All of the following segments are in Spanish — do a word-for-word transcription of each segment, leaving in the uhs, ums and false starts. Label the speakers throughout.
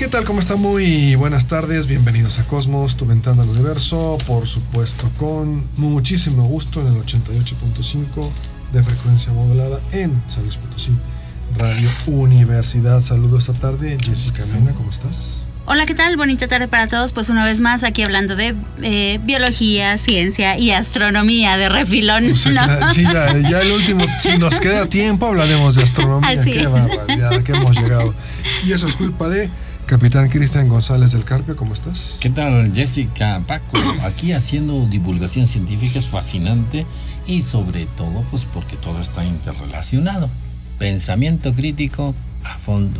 Speaker 1: ¿Qué tal? ¿Cómo está? Muy buenas tardes, bienvenidos a Cosmos, tu ventana al universo, por supuesto con muchísimo gusto en el ochenta y ocho punto cinco de frecuencia modulada en San Luis Potosí, Radio Universidad. Saludos esta tarde, Jessica Mena, ¿cómo estás?
Speaker 2: Hola, ¿qué tal? Bonita tarde para todos. Pues una vez más aquí hablando de eh, biología, ciencia y astronomía de refilón,
Speaker 1: o sea,
Speaker 2: ¿no?
Speaker 1: claro, sí, ya, ya el último, si nos queda tiempo hablaremos de astronomía.
Speaker 2: Así
Speaker 1: Qué
Speaker 2: es.
Speaker 1: barbaridad, que hemos llegado. Y eso es culpa de Capitán Cristian González del Carpio. ¿Cómo estás?
Speaker 3: ¿Qué tal, Jessica? Paco, aquí haciendo divulgación científica, es fascinante y sobre todo pues porque todo está interrelacionado. Pensamiento crítico a fondo.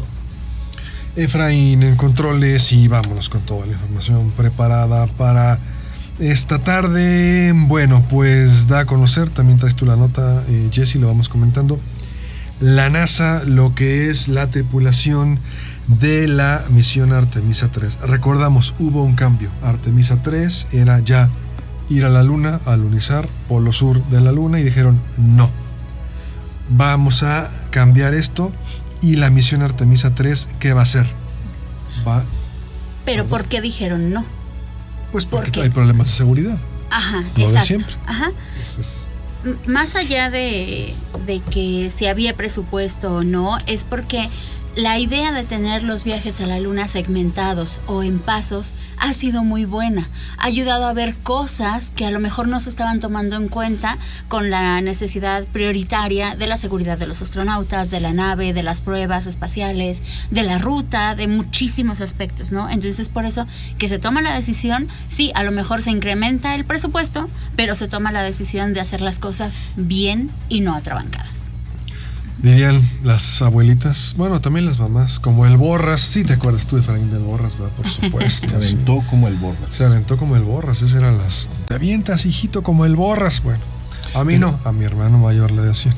Speaker 1: Efraín en controles y vámonos con toda la información preparada para esta tarde. Bueno, pues da a conocer, también traes tú la nota, eh, Jessy, lo vamos comentando. La NASA, lo que es la tripulación de la misión Artemisa tres. Recordamos, hubo un cambio. Artemisa tres era ya ir a la Luna, alunizar, polo sur de la Luna, y dijeron no. Vamos a cambiar esto. Y la misión Artemisa tres, ¿qué va a hacer? Va.
Speaker 2: Pero ¿por qué dijeron no?
Speaker 1: Pues porque
Speaker 2: ¿Por qué?
Speaker 1: hay problemas de seguridad.
Speaker 2: Ajá,
Speaker 1: Lo
Speaker 2: exacto.
Speaker 1: de siempre.
Speaker 2: Ajá.
Speaker 1: Entonces,
Speaker 2: M- Más allá de, de que si había presupuesto o no, es porque la idea de tener los viajes a la Luna segmentados o en pasos ha sido muy buena. Ha ayudado a ver cosas que a lo mejor no se estaban tomando en cuenta con la necesidad prioritaria de la seguridad de los astronautas, de la nave, de las pruebas espaciales, de la ruta, de muchísimos aspectos, ¿no? Entonces es por eso que se toma la decisión, sí, a lo mejor se incrementa el presupuesto, pero se toma la decisión de hacer las cosas bien y no atrabancadas.
Speaker 1: dirían las abuelitas, bueno, también las mamás, como el Borras. Sí, te acuerdas tú, Efraín, del Borras, ¿verdad? Por supuesto.
Speaker 3: Se aventó
Speaker 1: sí.
Speaker 3: como el Borras.
Speaker 1: Se aventó como el Borras, esas eran las... Te avientas, hijito, como el Borras. Bueno, a mí no, a mi hermano mayor le decía.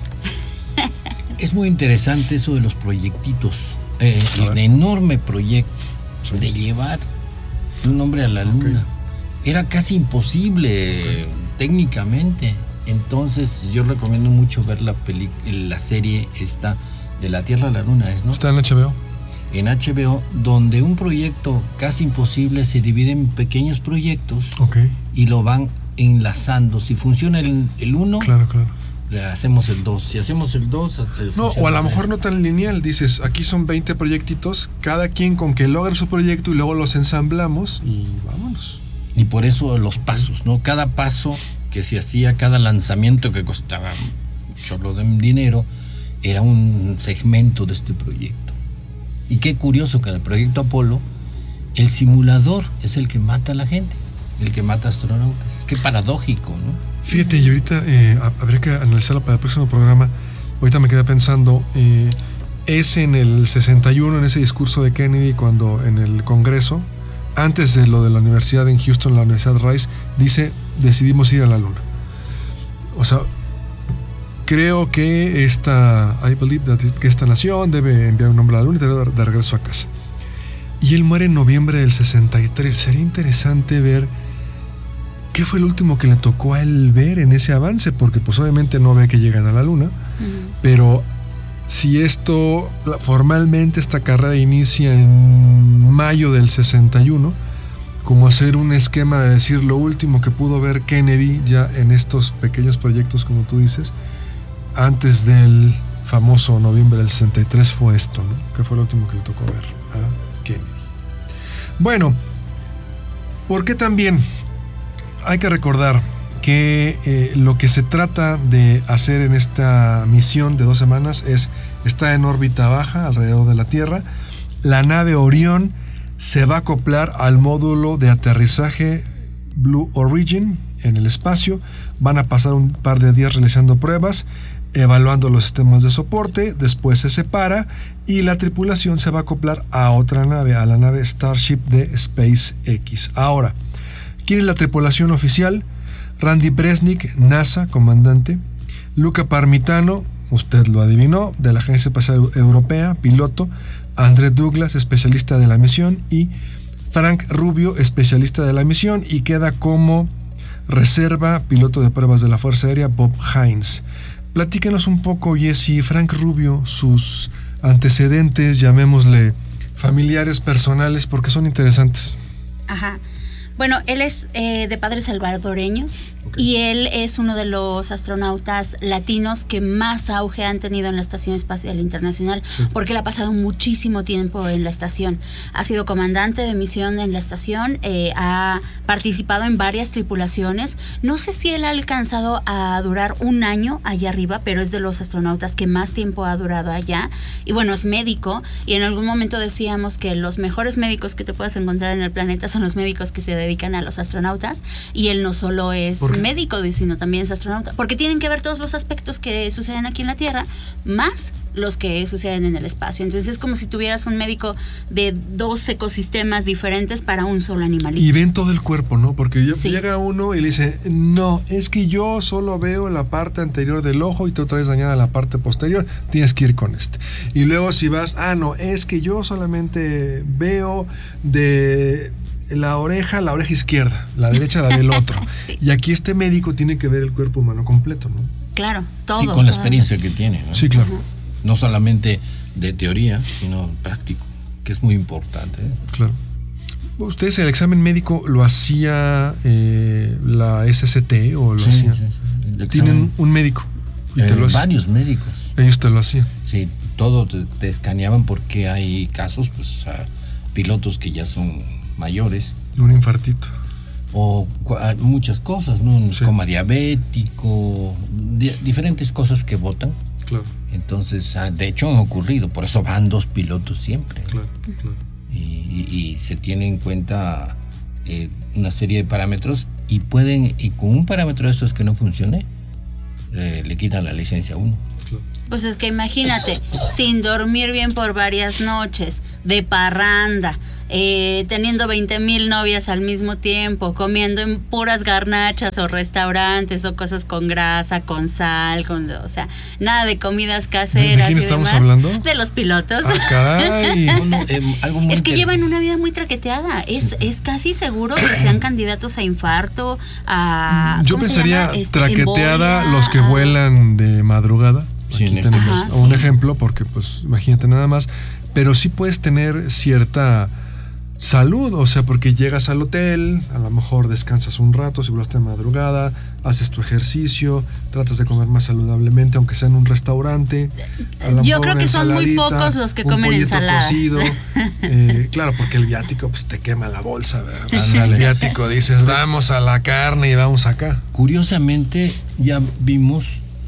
Speaker 3: Es muy interesante eso de los proyectitos. Eh, el enorme proyecto
Speaker 1: Sí.
Speaker 3: de llevar un hombre a la Luna. Era casi imposible técnicamente. Entonces yo recomiendo mucho ver la peli- la serie esta de la Tierra a la Luna, ¿es, no?
Speaker 1: Está en H B O.
Speaker 3: En H B O, donde un proyecto casi imposible se divide en pequeños proyectos
Speaker 1: Ok,
Speaker 3: y lo van enlazando. Si funciona el, el uno,
Speaker 1: claro, claro.
Speaker 3: le hacemos el dos. Si hacemos el dos,
Speaker 1: No, o a lo mejor no tan lineal. Dices, aquí son veinte proyectitos, cada quien con que logre su proyecto y luego los ensamblamos y vámonos.
Speaker 3: Y por eso los pasos, ¿no? Cada paso que se hacía, cada lanzamiento que costaba un chorro de dinero, era un segmento de este proyecto. Y qué curioso que en el proyecto Apolo, el simulador es el que mata a la gente, el que mata astronautas. Qué paradójico, ¿no?
Speaker 1: Fíjate, y ahorita eh, habría que analizarlo para el próximo programa. Ahorita me quedé pensando, eh, es en el sesenta y uno, en ese discurso de Kennedy, cuando en el Congreso, antes de lo de la universidad en Houston, la Universidad Rice, dice, decidimos ir a la Luna. O sea, creo que esta, I believe that it, que esta nación debe enviar un hombre a la Luna y traerlo de, de regreso a casa. Y él muere en noviembre del sesenta y tres. Sería interesante ver qué fue el último que le tocó a él ver en ese avance, porque pues obviamente no ve que llegan a la Luna,
Speaker 2: Uh-huh.
Speaker 1: pero si esto, formalmente esta carrera inicia en mayo del sesenta y uno, como hacer un esquema de decir lo último que pudo ver Kennedy ya en estos pequeños proyectos, como tú dices, antes del famoso noviembre del sesenta y tres fue esto, ¿no? Que fue lo último que le tocó ver a Kennedy. Bueno, ¿por qué también? Hay que recordar que eh, lo que se trata de hacer en esta misión de dos semanas es estar en órbita baja alrededor de la Tierra. La nave Orión se va a acoplar al módulo de aterrizaje Blue Origin en el espacio. Van a pasar un par de días realizando pruebas, evaluando los sistemas de soporte. Después se separa y la tripulación se va a acoplar a otra nave, a la nave Starship de SpaceX. Ahora, ¿quién es la tripulación oficial? Randy Bresnik, NASA, comandante. Luca Parmitano, usted lo adivinó, de la Agencia Espacial Europea, piloto. André Douglas, especialista de la misión. Y Frank Rubio, especialista de la misión. Y queda como reserva, piloto de pruebas de la Fuerza Aérea, Bob Hines. Platíquenos un poco, Jessy, Frank Rubio, sus antecedentes, llamémosle familiares, personales, porque son interesantes.
Speaker 2: Ajá. Bueno, él es eh, de padres salvadoreños, okay, y él es uno de los astronautas latinos que más auge han tenido en la Estación Espacial Internacional, sí, porque él ha pasado muchísimo tiempo en la estación. Ha sido comandante de misión en la estación, eh, ha participado en varias tripulaciones. No sé si él ha alcanzado a durar un año allá arriba, pero es de los astronautas que más tiempo ha durado allá. Y bueno, es médico, y en algún momento decíamos que los mejores médicos que te puedas encontrar en el planeta son los médicos que se dedican dedican a los astronautas, y él no solo es médico, sino también es astronauta, porque tienen que ver todos los aspectos que suceden aquí en la Tierra, más los que suceden en el espacio. Entonces es como si tuvieras un médico de dos ecosistemas diferentes para un solo animalito.
Speaker 1: Y ven todo el cuerpo, ¿no? Porque
Speaker 2: sí,
Speaker 1: llega uno y le dice, no, es que yo solo veo la parte anterior del ojo y tú traes dañada la parte posterior, tienes que ir con este. Y luego si vas, ah, no, es que yo solamente veo de la oreja, la oreja izquierda, la derecha la del otro. Sí. Y aquí este médico tiene que ver el cuerpo humano completo, ¿no?
Speaker 2: Claro, todo.
Speaker 3: Y con la experiencia que tiene, ¿no?
Speaker 1: Sí, claro.
Speaker 2: Uh-huh.
Speaker 3: No solamente de teoría, sino práctico, que es muy importante, ¿eh?
Speaker 1: Claro. ¿Ustedes el examen médico lo hacía eh, la S S T o lo
Speaker 3: sí,
Speaker 1: hacían?
Speaker 3: Sí, sí.
Speaker 1: Tienen un médico. Y
Speaker 3: eh,
Speaker 1: te lo
Speaker 3: varios médicos.
Speaker 1: Ellos te lo hacían.
Speaker 3: Sí, todo te, te escaneaban, porque hay casos, pues, uh, pilotos que ya son mayores.
Speaker 1: Un infartito.
Speaker 3: O muchas cosas, ¿no? Un
Speaker 1: sí,
Speaker 3: coma diabético, di- diferentes cosas que botan.
Speaker 1: Claro.
Speaker 3: Entonces, de hecho han ocurrido, por eso van dos pilotos siempre.
Speaker 1: Claro, claro.
Speaker 3: Y, y, y se tiene en cuenta eh, una serie de parámetros, y pueden, y con un parámetro de estos que no funcione, eh, le quitan la licencia a uno.
Speaker 1: Claro.
Speaker 2: Pues es que imagínate, sin dormir bien por varias noches, de parranda, eh, teniendo veinte mil novias al mismo tiempo, comiendo en puras garnachas o restaurantes o cosas con grasa, con sal, con, o sea, nada de comidas caseras.
Speaker 1: ¿De, de quién
Speaker 2: y
Speaker 1: estamos
Speaker 2: demás.
Speaker 1: hablando?
Speaker 2: De los pilotos.
Speaker 1: Ah, caray.
Speaker 3: No, no, eh, algo muy
Speaker 2: Es que
Speaker 3: inter-
Speaker 2: llevan una vida muy traqueteada. Es, es casi seguro que sean candidatos a infarto, a...
Speaker 1: Yo
Speaker 2: ¿cómo se
Speaker 1: pensaría
Speaker 2: llama? Este,
Speaker 1: traqueteada
Speaker 2: embolia,
Speaker 1: los que
Speaker 2: a-
Speaker 1: vuelan de madrugada.
Speaker 3: Sí,
Speaker 1: Aquí
Speaker 3: en este
Speaker 1: tenemos
Speaker 2: caso.
Speaker 1: un
Speaker 2: Ajá, sí.
Speaker 1: ejemplo, porque pues imagínate nada más. Pero sí puedes tener cierta salud, o sea, porque llegas al hotel, a lo mejor descansas un rato, si volaste de madrugada, haces tu ejercicio, tratas de comer más saludablemente, aunque sea en un restaurante. A lo
Speaker 2: Yo
Speaker 1: mejor
Speaker 2: creo
Speaker 1: una
Speaker 2: que son muy
Speaker 1: ensaladita,
Speaker 2: pocos los que
Speaker 1: un
Speaker 2: comen
Speaker 1: pollito
Speaker 2: ensalada.
Speaker 1: cocido. Eh, claro, porque el viático pues te quema la bolsa, ¿verdad?
Speaker 3: Sí.
Speaker 1: El viático dices, vamos a la carne y vamos acá.
Speaker 3: Curiosamente, ya vimos,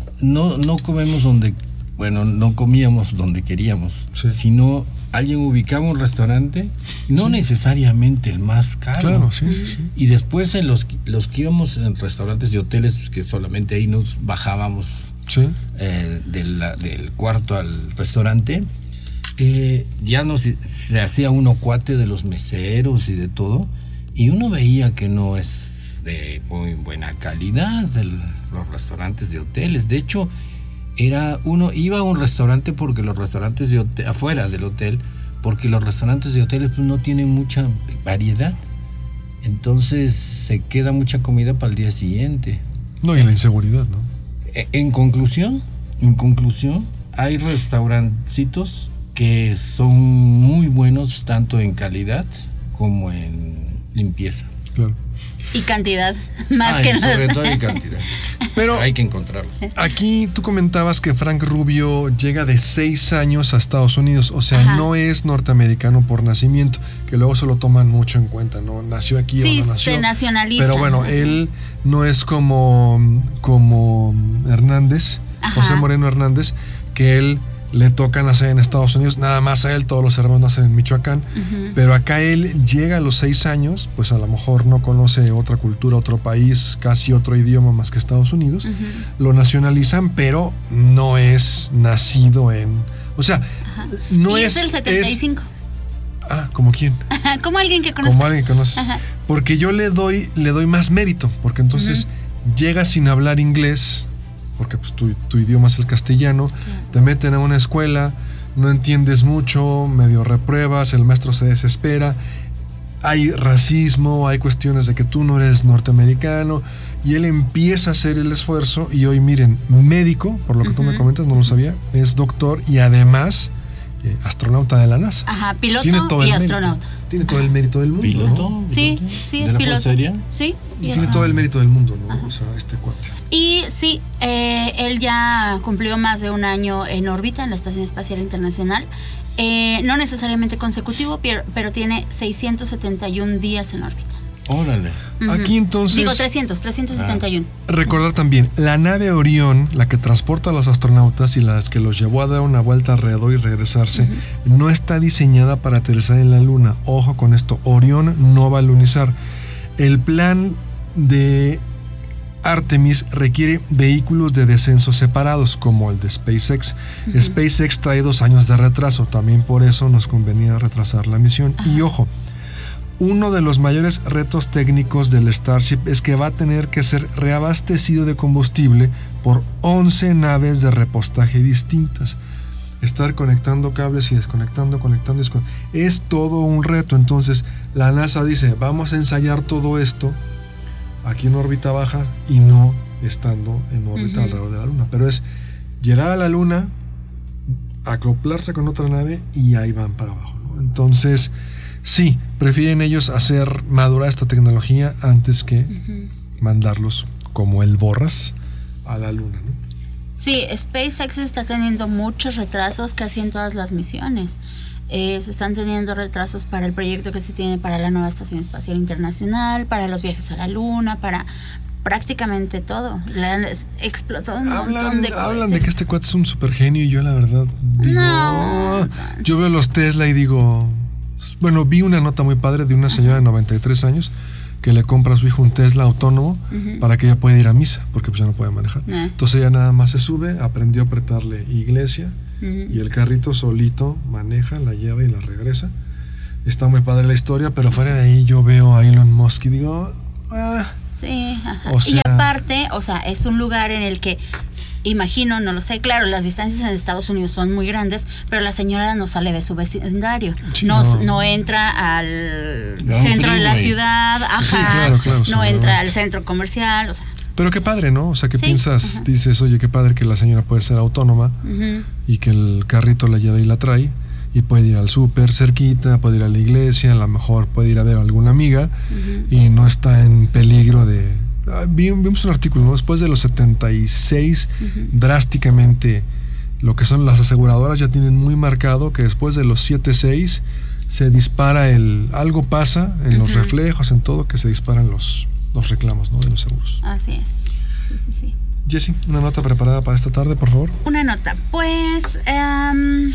Speaker 3: no, no comemos donde, bueno, no comíamos donde queríamos,
Speaker 1: Sí.
Speaker 3: sino alguien ubicaba un restaurante, no
Speaker 1: Sí.
Speaker 3: necesariamente el más caro.
Speaker 1: Claro, sí, sí, sí.
Speaker 3: Y después en los, los que íbamos en restaurantes y hoteles, pues, que solamente ahí nos bajábamos
Speaker 1: Sí.
Speaker 3: eh, de la- del cuarto al restaurante, eh, ya nos, se hacía uno cuate de los meseros y de todo, y uno veía que no es de muy buena calidad de los restaurantes de hoteles. De hecho, era uno iba a un restaurante porque los restaurantes de hotel, afuera del hotel, porque los restaurantes de hoteles pues, no tienen mucha variedad. Entonces se queda mucha comida para el día siguiente.
Speaker 1: No, y la inseguridad, ¿no?
Speaker 3: En conclusión, en conclusión, hay restaurancitos que son muy buenos tanto en calidad como en limpieza.
Speaker 1: Claro.
Speaker 2: Y cantidad, más
Speaker 3: Ay,
Speaker 2: que nada.
Speaker 3: sobre todo en cantidad.
Speaker 1: Pero
Speaker 3: hay que encontrarlos.
Speaker 1: aquí tú comentabas que Frank Rubio llega de seis años a Estados Unidos, o sea,
Speaker 2: Ajá.
Speaker 1: no es norteamericano por nacimiento, que luego se lo toman mucho en cuenta, ¿no? Nació aquí
Speaker 2: Sí,
Speaker 1: o no nació.
Speaker 2: se nacionaliza.
Speaker 1: Pero bueno, él no es como, como Hernández,
Speaker 2: Ajá.
Speaker 1: José Moreno Hernández, que él le toca nacer en Estados Unidos, nada más a él, todos los hermanos nacen en Michoacán,
Speaker 2: Ujú.
Speaker 1: pero acá él llega a los seis años, pues a lo mejor no conoce otra cultura, otro país, casi otro idioma más que Estados Unidos,
Speaker 2: Ujú.
Speaker 1: lo nacionalizan, pero no es nacido en, o sea,
Speaker 2: Ajá.
Speaker 1: no
Speaker 2: y
Speaker 1: es...
Speaker 2: es del setenta y cinco.
Speaker 1: es- ah, ¿como quién?
Speaker 2: Como alguien que conozco.
Speaker 1: Como alguien que conoces.
Speaker 2: Ajá.
Speaker 1: Porque yo le doy, le doy más mérito, porque entonces llega sin hablar inglés, porque pues tu, tu idioma es el castellano, te meten a una escuela, no entiendes mucho, medio repruebas, el maestro se desespera, hay racismo, hay cuestiones de que tú no eres norteamericano, y él empieza a hacer el esfuerzo, y hoy miren, médico, por lo que tú me
Speaker 2: Ujú.
Speaker 1: comentas, no lo sabía, es doctor, y además eh, astronauta de la NASA.
Speaker 2: Ajá, piloto
Speaker 1: tiene todo
Speaker 2: y
Speaker 1: el
Speaker 2: astronauta.
Speaker 1: Mérito, tiene todo el mérito del mundo.
Speaker 3: ¿Piloto?
Speaker 1: ¿no?
Speaker 2: Sí, sí, es
Speaker 3: ¿De la
Speaker 2: piloto.
Speaker 3: Fuerza Aérea?
Speaker 2: Sí,
Speaker 1: Y tiene todo el mérito del mundo, ¿no? O sea, este cuate.
Speaker 2: Y sí, eh, él ya cumplió más de un año en órbita en la Estación Espacial Internacional. Eh, no necesariamente consecutivo, pero, pero tiene seiscientos setenta y un días en órbita.
Speaker 3: Órale.
Speaker 2: Ujú.
Speaker 1: Aquí entonces.
Speaker 2: Digo trescientos, trescientos setenta y uno.
Speaker 1: Recordar también, la nave Orión, la que transporta a los astronautas y las que los llevó a dar una vuelta alrededor y regresarse, uh-huh. no está diseñada para aterrizar en la Luna. Ojo con esto, Orión no va a lunizar. El plan de Artemis requiere vehículos de descenso separados, como el de SpaceX. Uh-huh. SpaceX trae dos años de retraso, también por eso nos convenía retrasar la misión. Uh-huh. Y ojo, uno de los mayores retos técnicos del Starship es que va a tener que ser reabastecido de combustible por once naves de repostaje distintas. Estar conectando cables y desconectando, conectando y desconectando. Es todo un reto. Entonces la NASA dice, vamos a ensayar todo esto aquí en órbita baja y no estando en órbita uh-huh. alrededor de la Luna. Pero es llegar a la Luna, acoplarse con otra nave y ahí van para abajo, ¿no? Entonces, sí, prefieren ellos hacer madurar esta tecnología antes que uh-huh. mandarlos como el borras a la Luna, ¿no?
Speaker 2: Sí, SpaceX está teniendo muchos retrasos casi en todas las misiones. Eh, se están teniendo retrasos para el proyecto que se tiene para la nueva Estación Espacial Internacional, para los viajes a la Luna, para prácticamente todo. Le han explotado un
Speaker 1: hablan,
Speaker 2: montón de
Speaker 1: hablan de que este cuate es un super genio y yo la verdad digo, no, no. Yo veo los Tesla y digo, bueno, vi una nota muy padre de una señora de noventa y tres años que le compra a su hijo un Tesla autónomo uh-huh. para que ella pueda ir a misa, porque pues ya no puede manejar. Uh-huh. Entonces ella nada más se sube, aprendió a apretarle iglesia uh-huh. y el carrito solito maneja, la lleva y la regresa. Está muy padre la historia, pero fuera de ahí yo veo a Elon Musk y digo, ah,
Speaker 2: sí, ajá.
Speaker 1: O sea,
Speaker 2: y aparte, o sea, es un lugar en el que imagino, no lo sé, claro, las distancias en Estados Unidos son muy grandes, pero la señora no sale de su vecindario, sí, no, no. no entra al no, centro de la ciudad, ajá, sí, claro, claro, no entra al centro comercial, o sea.
Speaker 1: Pero qué padre, ¿no? O sea, que
Speaker 2: sí,
Speaker 1: piensas,
Speaker 2: ajá.
Speaker 1: dices, oye, qué padre que la señora puede ser autónoma uh-huh. y que el carrito la lleva y la trae y puede ir al súper cerquita, puede ir a la iglesia, a lo mejor puede ir a ver a alguna amiga uh-huh. y no está en peligro de... Vimos un artículo, ¿no? Después de los setenta y seis, uh-huh. drásticamente lo que son las aseguradoras ya tienen muy marcado que después de los setenta y seis se dispara el... Algo pasa en uh-huh. los reflejos, en todo, que se disparan los, los reclamos, ¿no? De los seguros.
Speaker 2: Así es. Sí, sí, sí.
Speaker 1: Jessie, una nota preparada para esta tarde, por favor.
Speaker 2: Una nota. Pues um,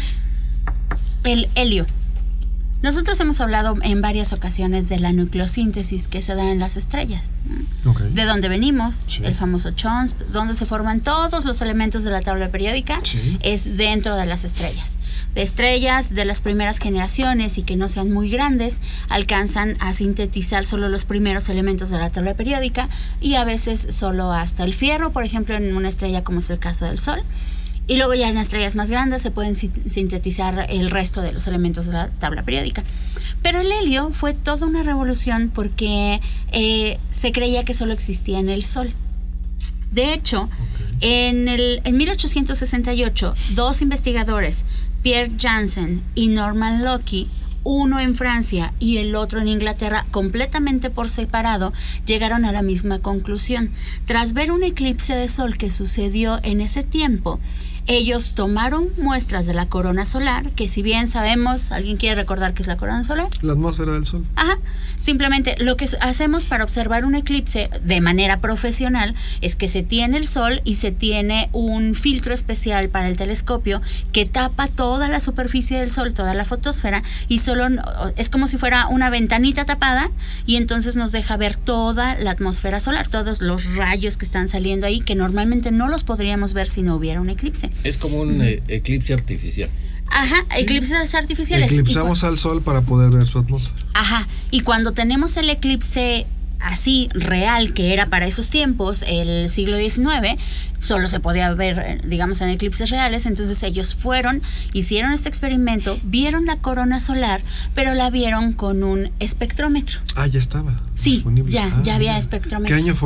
Speaker 2: el helio. Nosotros hemos hablado en varias ocasiones de la nucleosíntesis que se da en las estrellas. Okay. De dónde venimos, sí. el famoso CHONSP, donde se forman todos los elementos de la tabla periódica, sí. es dentro de las estrellas. De estrellas de las primeras generaciones y que no sean muy grandes, alcanzan a sintetizar solo los primeros elementos de la tabla periódica y a veces solo hasta el fierro, por ejemplo, en una estrella como es el caso del Sol. Y luego ya en estrellas más grandes se pueden sintetizar el resto de los elementos de la tabla periódica. Pero el helio fue toda una revolución porque eh, se creía que solo existía en el Sol. De hecho, okay. en, el, en mil ochocientos sesenta y ocho, dos investigadores, Pierre Janssen y Norman Lockey, uno en Francia y el otro en Inglaterra, completamente por separado, llegaron a la misma conclusión. Tras ver un eclipse de sol que sucedió en ese tiempo, ellos tomaron muestras de la corona solar, que si bien sabemos, ¿alguien quiere recordar qué es la corona solar?
Speaker 1: La atmósfera del Sol.
Speaker 2: Ajá. Simplemente lo que hacemos para observar un eclipse de manera profesional es que se tiene el Sol y se tiene un filtro especial para el telescopio que tapa toda la superficie del Sol, toda la fotosfera, y solo es como si fuera una ventanita tapada y entonces nos deja ver toda la atmósfera solar, todos los rayos que están saliendo ahí, que normalmente no los podríamos ver si no hubiera un eclipse.
Speaker 3: Es como un eh, eclipse artificial.
Speaker 2: Ajá, sí. Eclipses artificiales.
Speaker 1: Eclipsamos cu- al Sol para poder ver su atmósfera.
Speaker 2: Ajá, y cuando tenemos el eclipse así real, que era para esos tiempos, el siglo diecinueve, solo se podía ver, digamos, en eclipses reales. Entonces ellos fueron, hicieron este experimento, vieron la corona solar, pero la vieron con un espectrómetro.
Speaker 1: Ah, ya estaba
Speaker 2: sí,
Speaker 1: disponible.
Speaker 2: ya,
Speaker 1: ah,
Speaker 2: ya había
Speaker 1: ya.
Speaker 2: espectrómetros.
Speaker 1: ¿Qué año fue?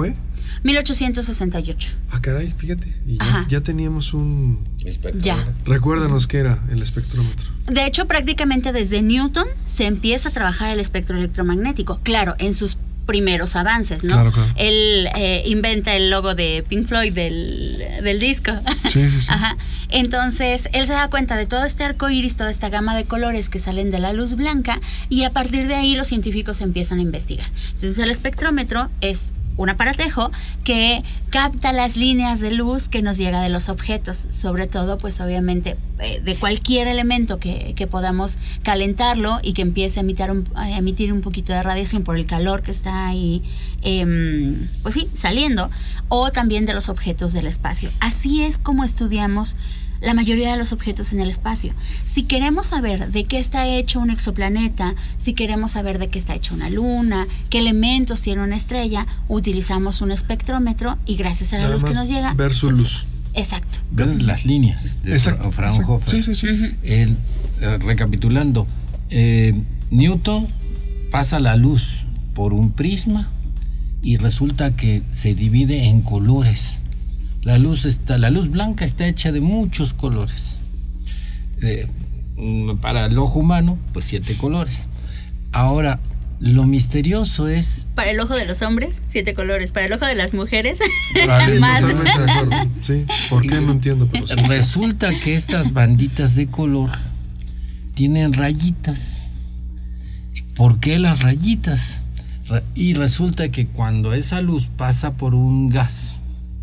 Speaker 2: mil ochocientos sesenta y ocho.
Speaker 1: Ah, caray, fíjate. Y ya, ya teníamos un...
Speaker 2: Ya.
Speaker 1: Recuérdanos qué era el espectrómetro.
Speaker 2: De hecho, prácticamente desde Newton se empieza a trabajar el espectro electromagnético. Claro, en sus primeros avances, ¿no?
Speaker 1: Claro, claro.
Speaker 2: Él eh, inventa el logo de Pink Floyd del, del disco.
Speaker 1: Sí, sí, sí.
Speaker 2: Ajá. Entonces, él se da cuenta de todo este arco iris, toda esta gama de colores que salen de la luz blanca, y a partir de ahí los científicos empiezan a investigar. Entonces, el espectrómetro es un aparatejo que capta las líneas de luz que nos llega de los objetos, sobre todo, pues obviamente, eh, de cualquier elemento que, que podamos calentarlo y que empiece a emitir, un, a emitir un poquito de radiación por el calor que está ahí, eh, pues sí, saliendo, o también de los objetos del espacio. Así es como estudiamos la mayoría de los objetos en el espacio. Si queremos saber de qué está hecho un exoplaneta, si queremos saber de qué está hecha una luna, qué elementos tiene una estrella, utilizamos un espectrómetro y gracias a la luz que nos llega...
Speaker 1: ver su luz.
Speaker 2: Exacto.
Speaker 3: Ver las líneas de
Speaker 1: Exacto,
Speaker 3: Fraunhofer.
Speaker 1: Sí, sí, sí.
Speaker 2: Uh-huh.
Speaker 3: El, eh, recapitulando, eh, Newton pasa la luz por un prisma y resulta que se divide en colores. La luz, está, la luz blanca está hecha de muchos colores. Eh, para el ojo humano, pues siete colores. Ahora, lo misterioso es...
Speaker 2: Para el ojo de los hombres, siete colores. Para el ojo de las mujeres,
Speaker 1: Vale,
Speaker 2: más.
Speaker 1: totalmente de acuerdo. Sí, ¿por qué? No entiendo, pero sí.
Speaker 3: Resulta que estas banditas de color tienen rayitas. ¿Por qué las rayitas? Y resulta que cuando esa luz pasa por un gas,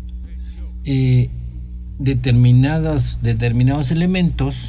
Speaker 3: Eh, determinados, determinados elementos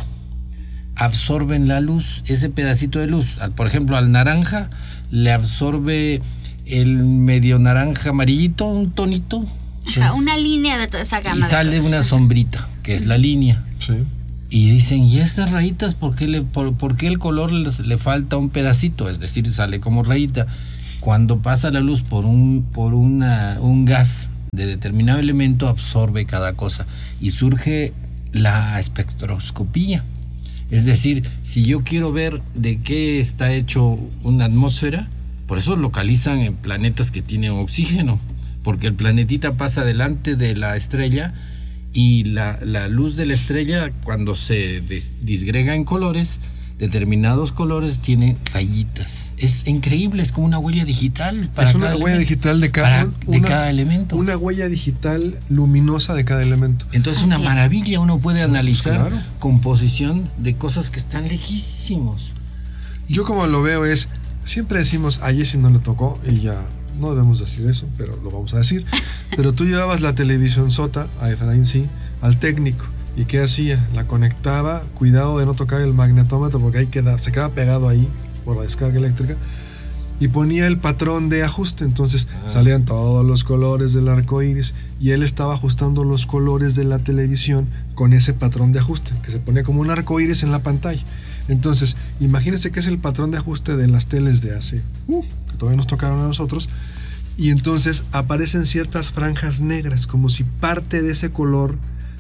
Speaker 3: absorben la luz, ese pedacito de luz. Por ejemplo, al naranja le absorbe el medio naranja amarillito, un tonito.
Speaker 2: Ajá, una línea de toda esa gama.
Speaker 3: Y sale una sombrita, que es la línea.
Speaker 1: Sí.
Speaker 3: Y dicen, ¿y estas rayitas por qué, le, por, por qué el color le, le falta un pedacito? Es decir, sale como rayita. Cuando pasa la luz por un, por una, un gas de determinado elemento, absorbe cada cosa y surge la espectroscopía. Es decir, si yo quiero ver de qué está hecho una atmósfera, por eso localizan en planetas que tienen oxígeno, porque el planetita pasa delante de la estrella y la, la luz de la estrella, cuando se des, disgrega en colores, determinados colores tienen rayitas. Es increíble, es como una huella digital. Para
Speaker 1: es una
Speaker 3: cada
Speaker 1: huella
Speaker 3: elemento,
Speaker 1: digital de, cada,
Speaker 3: para, de
Speaker 1: una,
Speaker 3: cada elemento.
Speaker 1: Una huella digital luminosa de cada elemento.
Speaker 3: Entonces es una maravilla, uno puede analizar
Speaker 1: pues claro.
Speaker 3: composición de cosas que están lejísimos.
Speaker 1: Yo como lo veo es, siempre decimos, a Jessy no le tocó, y ya no debemos decir eso, pero lo vamos a decir. Pero tú llevabas la televisión sota, a Efraín sí, al técnico. ¿Y qué hacía? La conectaba, cuidado de no tocar el magnetómetro porque ahí queda, se queda pegado ahí por la descarga eléctrica, y ponía el patrón de ajuste. Entonces ah. salían todos los colores del arco iris y él estaba ajustando los colores de la televisión con ese patrón de ajuste que se ponía como un arco iris en la pantalla. Entonces, imagínense que es el patrón de ajuste de las teles de hace, uh, que todavía nos tocaron a nosotros, y entonces aparecen ciertas franjas negras, como si parte de ese color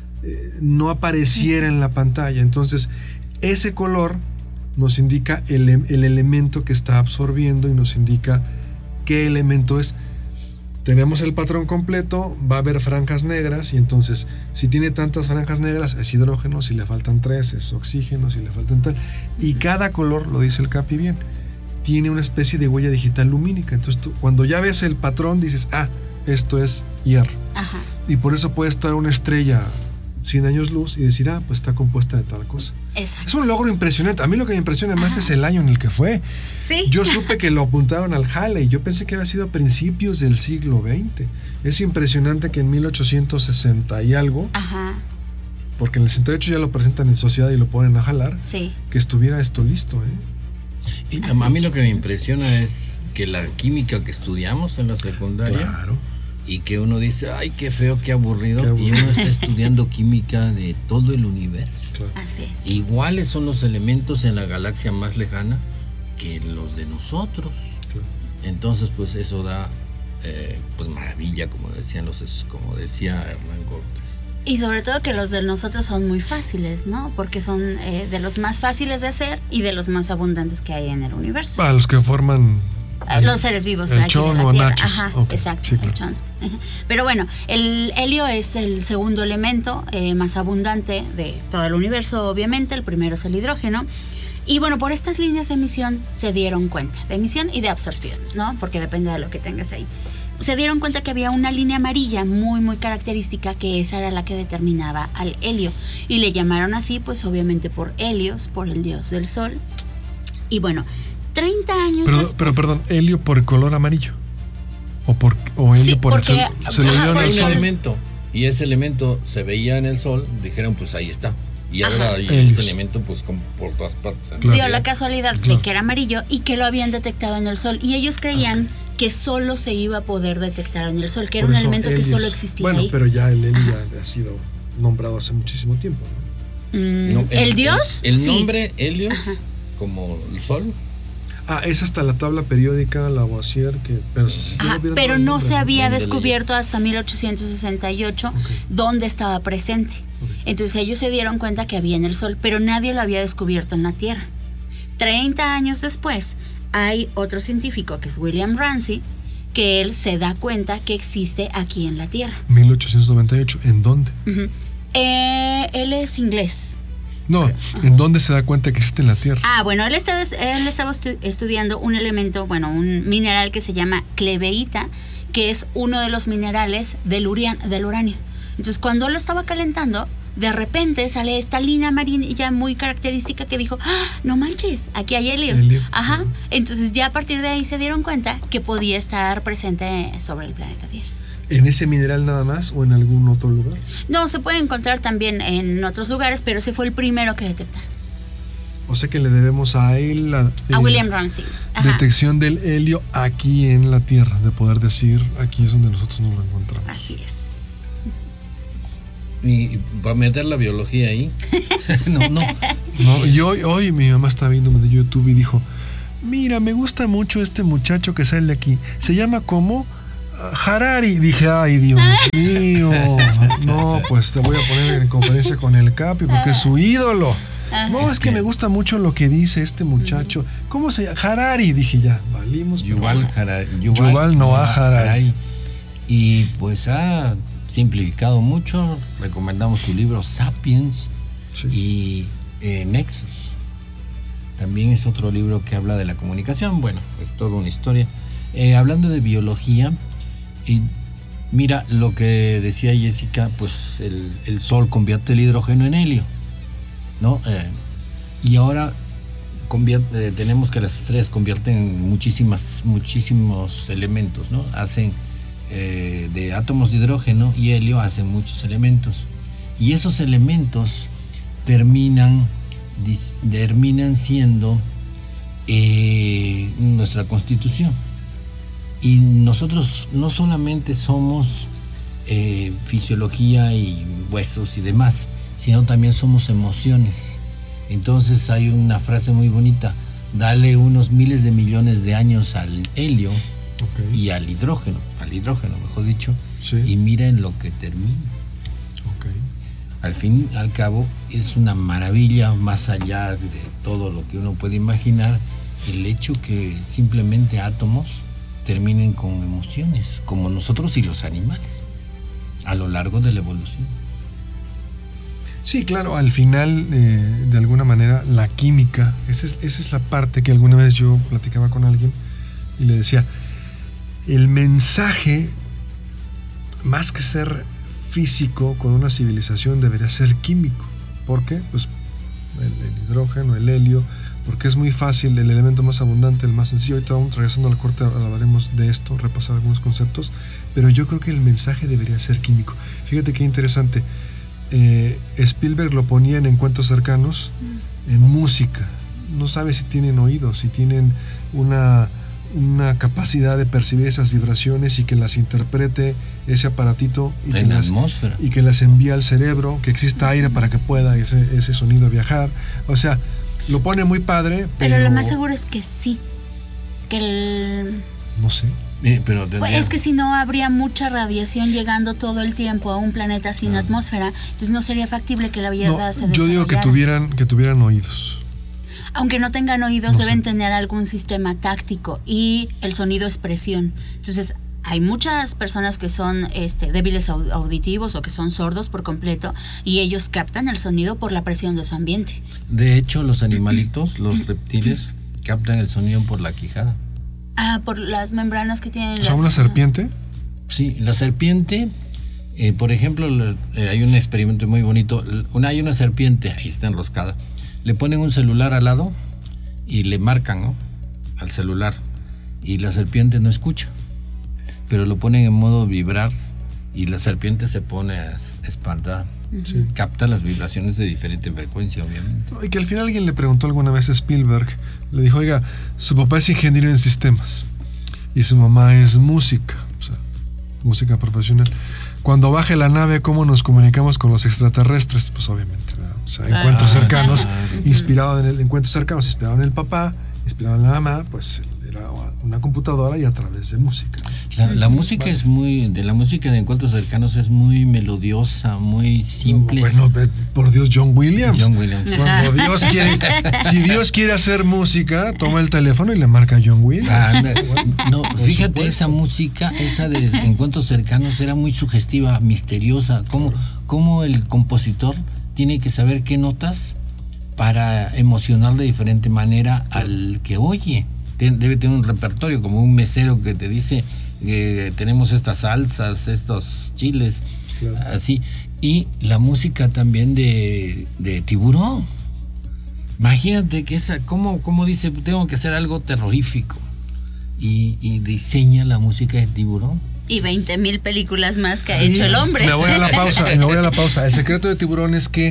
Speaker 1: no apareciera en la pantalla. Entonces ese color nos indica el, el elemento que está absorbiendo y nos indica qué elemento es. Tenemos el patrón completo, va a haber franjas negras, y entonces si tiene tantas franjas negras es hidrógeno, si le faltan tres es oxígeno, si le faltan tal, y cada color, lo dice el Capi bien, tiene una especie de huella digital lumínica. Entonces tú, cuando ya ves el patrón, dices, ah, esto es hierro.
Speaker 2: Ajá.
Speaker 1: Y por eso puede estar una estrella cien años luz y decir, ah, pues está compuesta de tal cosa.
Speaker 2: Exacto.
Speaker 1: Es un logro impresionante. A mí lo que me impresiona más
Speaker 2: Ajá.
Speaker 1: es el año en el que fue.
Speaker 2: Sí.
Speaker 1: Yo supe que lo apuntaron al Halley. Yo pensé que había sido a principios del siglo veinte. Es impresionante que en mil ochocientos sesenta y algo,
Speaker 2: Ajá.
Speaker 1: porque en el sesenta y ocho ya lo presentan en sociedad y lo ponen a jalar,
Speaker 2: sí.
Speaker 1: que estuviera esto listo, ¿eh?
Speaker 3: Y a mí lo que me impresiona es que la química que estudiamos en la secundaria,
Speaker 1: claro,
Speaker 3: y que uno dice, ay, qué feo, qué aburrido,
Speaker 1: qué aburrido.
Speaker 3: y uno está estudiando química de todo el universo.
Speaker 1: Claro.
Speaker 2: Así es.
Speaker 3: Iguales son los elementos en la galaxia más lejana que los de nosotros.
Speaker 1: Claro.
Speaker 3: Entonces, pues eso da eh, pues maravilla, como decían los, como decía Hernán Cortés.
Speaker 2: Y sobre todo que los de nosotros son muy fáciles, ¿no? Porque son eh, de los más fáciles de hacer y de los más abundantes que hay en el universo.
Speaker 1: Para los que forman
Speaker 2: El, los seres vivos
Speaker 1: el
Speaker 2: aquí
Speaker 1: chon
Speaker 2: de la
Speaker 1: o
Speaker 2: Tierra.
Speaker 1: nachos.
Speaker 2: Ajá,
Speaker 1: Okay,
Speaker 2: exacto,
Speaker 1: sí,
Speaker 2: el
Speaker 1: claro.
Speaker 2: chons. Pero bueno, el helio es el segundo elemento eh, más abundante de todo el universo, obviamente. El primero es el hidrógeno. Y bueno, por estas líneas de emisión se dieron cuenta, de emisión y de absorción, ¿no? Porque depende de lo que tengas ahí. Se dieron cuenta que había una línea amarilla muy, muy característica, que esa era la que determinaba al helio. Y le llamaron así, pues obviamente por Helios, por el dios del sol. Y bueno, treinta años
Speaker 1: Pero,
Speaker 2: después...
Speaker 1: pero perdón, helio por el color amarillo. O, por, o helio
Speaker 2: Sí,
Speaker 1: por el
Speaker 2: porque-
Speaker 1: sol. Se lo
Speaker 2: ajá,
Speaker 1: dieron
Speaker 2: por
Speaker 1: al
Speaker 2: el
Speaker 3: un
Speaker 1: sol.
Speaker 3: elemento. Y ese elemento se veía en el sol, dijeron, pues ahí está. Y
Speaker 2: Ajá.
Speaker 3: ahora y
Speaker 1: Helios.
Speaker 3: ese elemento, pues como por todas partes. ¿eh?
Speaker 1: Claro.
Speaker 2: dio la casualidad
Speaker 1: Claro.
Speaker 2: de que era amarillo y que lo habían detectado en el sol. Y ellos creían que solo se iba a poder detectar en el sol, que era
Speaker 1: Por
Speaker 2: un
Speaker 1: eso
Speaker 2: elemento que
Speaker 1: helios.
Speaker 2: solo existía
Speaker 1: Bueno,
Speaker 2: ahí.
Speaker 1: pero ya el helio ya ha sido nombrado hace muchísimo tiempo, ¿no?
Speaker 2: Mm,
Speaker 3: No,
Speaker 2: ¿El dios?
Speaker 3: El, el
Speaker 2: Sí.
Speaker 3: nombre Helios, como el sol.
Speaker 1: Ah, es hasta la tabla periódica, Lavoisier, que... Pero, sí
Speaker 2: Ajá,
Speaker 1: lo hubieran
Speaker 2: pero
Speaker 1: dado el
Speaker 2: no
Speaker 1: nombre,
Speaker 2: se había
Speaker 3: Nombre
Speaker 2: descubierto hasta mil ochocientos sesenta y ocho dónde estaba presente. Entonces ellos se dieron cuenta que había en el sol, pero nadie lo había descubierto en la Tierra. treinta años después, hay otro científico que es William Ramsay, que él se da cuenta que existe aquí en la Tierra.
Speaker 1: mil ochocientos noventa y ocho, ¿en dónde?
Speaker 2: Ujú. Eh, él es inglés.
Speaker 1: No, ¿en dónde se da cuenta que existe en la Tierra?
Speaker 2: Ah, bueno, él, está, él estaba estu- estudiando un elemento, bueno, un mineral que se llama cleveita, que es uno de los minerales del, urian, del uranio. Entonces, cuando él lo estaba calentando, de repente sale esta línea amarilla muy característica que dijo, ¡ah, no manches, aquí hay helio!
Speaker 1: Helio.
Speaker 2: Ajá. Entonces, ya a partir de ahí se dieron cuenta que podía estar presente sobre el planeta Tierra.
Speaker 1: ¿En ese mineral nada más o en algún otro lugar?
Speaker 2: No, se puede encontrar también en otros lugares, pero ese fue el primero que detectaron.
Speaker 1: O sea que le debemos a él la
Speaker 2: A
Speaker 1: eh,
Speaker 2: William Ramsay. Ajá.
Speaker 1: detección del helio aquí en la Tierra, de poder decir, aquí es donde nosotros nos lo encontramos.
Speaker 2: Así es.
Speaker 3: Y va a meter la biología ahí. no, no.
Speaker 1: No, y hoy, hoy mi mamá estaba viéndome de YouTube y dijo, mira, me gusta mucho este muchacho que sale aquí. Se llama como Harari. Dije, ay, Dios mío. No, pues te voy a poner en conferencia con el Capi porque es su ídolo. No, es que me gusta mucho lo que dice este muchacho. ¿Cómo se llama? Harari. Dije, ya, valimos. pero-
Speaker 3: Yuval Harari.
Speaker 1: Yuval Noah Harari.
Speaker 3: Y pues ha simplificado mucho. Recomendamos su libro Sapiens
Speaker 1: Sí.
Speaker 3: y eh, Nexus. También es otro libro que habla de la comunicación. Bueno, es toda una historia. Eh, hablando de biología, y mira lo que decía Jessica, pues el, el sol convierte el hidrógeno en helio, ¿no? Eh, y ahora convierte, eh, tenemos que las estrellas convierten muchísimas, muchísimos elementos, ¿no? Hacen eh, de átomos de hidrógeno y helio, hacen muchos elementos. Y esos elementos terminan, dis, terminan siendo eh, nuestra constitución. Y nosotros no solamente somos eh, fisiología y huesos y demás, sino también somos emociones. Entonces hay una frase muy bonita: dale unos miles de millones de años al helio
Speaker 1: Ok.
Speaker 3: y al hidrógeno, al hidrógeno mejor dicho,
Speaker 1: Sí.
Speaker 3: y miren lo que termina.
Speaker 1: Ok.
Speaker 3: Al fin y al cabo es una maravilla, más allá de todo lo que uno puede imaginar, el hecho que simplemente átomos terminen con emociones, como nosotros y los animales, a lo largo de la evolución.
Speaker 1: Sí, claro, al final, eh, de alguna manera, la química, esa es, esa es la parte que alguna vez yo platicaba con alguien y le decía, el mensaje, más que ser físico con una civilización, debería ser químico. ¿Por qué? Pues el, el hidrógeno, el helio, porque es muy fácil, el elemento más abundante, el más sencillo. Ahorita vamos regresando al corte, hablaremos de esto, repasar algunos conceptos, pero yo creo que el mensaje debería ser químico. Fíjate qué interesante. Eh, Spielberg lo ponía en Encuentros Cercanos, en música. No sabe si tienen oídos, si tienen una, una capacidad de percibir esas vibraciones y que las interprete ese aparatito y que,
Speaker 3: En la
Speaker 1: las,
Speaker 3: atmósfera.
Speaker 1: y que las envía al cerebro, que exista aire para que pueda ese, ese sonido viajar. O sea, lo pone muy padre, pero,
Speaker 2: Pero lo más seguro es que sí. Que el...
Speaker 1: no sé.
Speaker 3: Eh, pero
Speaker 2: Pues
Speaker 3: tendría-
Speaker 2: es que si no habría mucha radiación llegando todo el tiempo a un planeta sin atmósfera, entonces no sería factible que la vida
Speaker 1: No,
Speaker 2: se
Speaker 1: yo digo que
Speaker 2: desarrollara.
Speaker 1: tuvieran, que tuvieran oídos.
Speaker 2: aunque no tengan oídos,
Speaker 1: No sé.
Speaker 2: deben tener algún sistema táctico y el sonido es presión. Entonces, hay muchas personas que son este, débiles au- auditivos o que son sordos por completo y ellos captan el sonido por la presión de su ambiente.
Speaker 3: De hecho, los animalitos, los reptiles, captan el sonido por la quijada.
Speaker 2: Ah, por las membranas que tienen.
Speaker 1: O sea,
Speaker 2: las-
Speaker 1: una serpiente.
Speaker 3: Sí, la serpiente, eh, por ejemplo, le- eh, hay un experimento muy bonito. Una, hay una serpiente, ahí está enroscada. Le ponen un celular al lado y le marcan, ¿no?, al celular. Y la serpiente no escucha. Pero lo ponen en modo vibrar y la serpiente se pone es- espantada.
Speaker 1: Sí.
Speaker 3: Capta las vibraciones de diferente frecuencia, obviamente.
Speaker 1: Y que al final alguien le preguntó alguna vez a Spielberg, le dijo, oiga, su papá es ingeniero en sistemas y su mamá es música, o sea, música profesional. Cuando baje la nave, ¿cómo nos comunicamos con los extraterrestres? Pues obviamente, ¿verdad? O sea, encuentros
Speaker 3: Ah,
Speaker 1: cercanos,
Speaker 3: claro.
Speaker 1: inspirado en el encuentros cercanos, inspirado en el papá, inspirado en la mamá, pues era una computadora y a través de música.
Speaker 3: La, la música es muy, de la música de encuentros cercanos es muy melodiosa, muy simple.
Speaker 1: Bueno, ve- por Dios, John Williams.
Speaker 3: John Williams.
Speaker 1: Cuando Dios quiere, si Dios quiere hacer música, toma el teléfono y le marca a John Williams.
Speaker 3: Ah, no,
Speaker 1: Por
Speaker 3: fíjate,
Speaker 1: supuesto.
Speaker 3: esa música, esa de encuentros cercanos era muy sugestiva, misteriosa. Cómo, cómo el compositor tiene que saber qué notas para emocionar de diferente manera al que oye. Ten- Debe tener un repertorio, como un mesero que te dice que tenemos estas salsas, estos chiles,
Speaker 1: Claro.
Speaker 3: así. Y la música también de, de Tiburón. Imagínate que esa, cómo, cómo dice, tengo que hacer algo terrorífico. Y, y diseña la música de Tiburón.
Speaker 2: Y veinte mil películas más que ha
Speaker 1: Y
Speaker 2: hecho el hombre.
Speaker 1: Me voy a la pausa, y me voy a la pausa. El secreto de Tiburón es que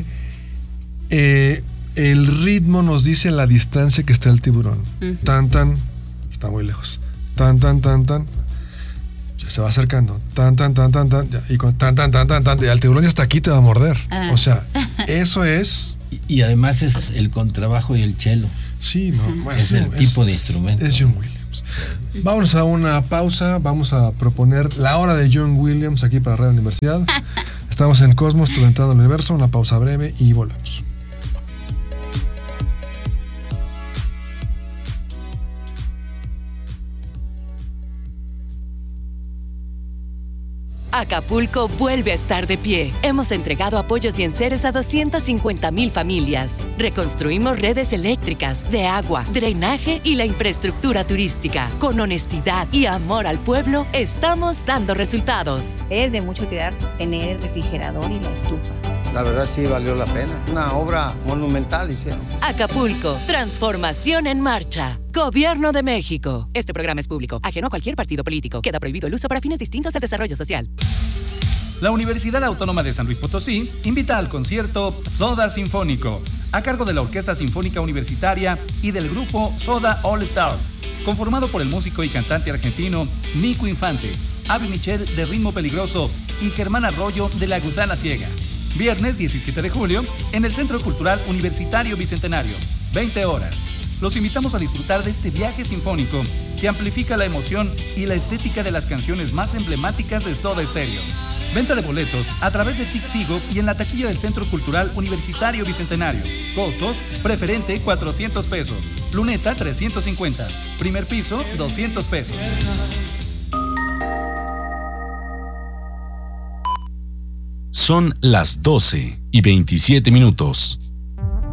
Speaker 1: eh, el ritmo nos dice la distancia que está el tiburón. Tan, tan, está muy lejos. Tan, tan, tan, tan. Ya se va acercando. Tan, tan, tan, tan, tan. ya, y con tan, tan, tan, tan, tan. Y el tiburón ya está aquí, te va a morder.
Speaker 2: Ah.
Speaker 1: O sea, eso es.
Speaker 3: Y, y además es el contrabajo y el cello.
Speaker 1: Sí, no. bueno,
Speaker 3: Es el
Speaker 1: es-
Speaker 3: tipo de instrumento.
Speaker 1: Es John Williams. Vamos a una pausa. Vamos a proponer la hora de John Williams aquí para Radio Universidad. Estamos en Cosmos, tu ventana al universo. Una pausa breve y volvemos.
Speaker 4: Acapulco vuelve a estar de pie. Hemos entregado apoyos y enseres a doscientas cincuenta mil familias. Reconstruimos redes eléctricas, de agua, drenaje y la infraestructura turística. Con honestidad y amor al pueblo, estamos dando resultados.
Speaker 5: Es de mucha utilidad tener el refrigerador y la estufa.
Speaker 6: La verdad sí valió la pena. Una obra monumental hicieron.
Speaker 4: Acapulco, transformación en marcha. Gobierno de México. Este programa es público, ajeno a cualquier partido político. Queda prohibido el uso para fines distintos del desarrollo social.
Speaker 7: La Universidad Autónoma de San Luis Potosí invita al concierto Soda Sinfónico, a cargo de la Orquesta Sinfónica Universitaria y del grupo Soda All Stars, conformado por el músico y cantante argentino Nico Infante, Avi Michel de Ritmo Peligroso y Germán Arroyo de La Gusana Ciega. Viernes diecisiete de julio, en el Centro Cultural Universitario Bicentenario, veinte horas. Los invitamos a disfrutar de este viaje sinfónico que amplifica la emoción y la estética de las canciones más emblemáticas de Soda Stereo. Venta de boletos a través de Tixigo y en la taquilla del Centro Cultural Universitario Bicentenario. Costos: preferente cuatrocientos pesos, luneta trescientos cincuenta, primer piso doscientos pesos.
Speaker 8: Son las doce y veintisiete minutos.